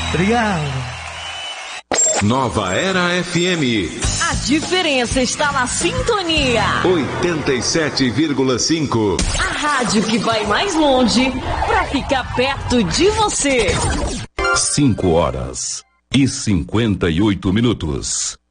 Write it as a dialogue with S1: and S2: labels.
S1: Obrigado.
S2: Nova Era FM.
S3: A diferença está na sintonia.
S2: 87,5.
S3: A rádio que vai mais longe para ficar perto de você.
S2: 5 horas e 58 minutos.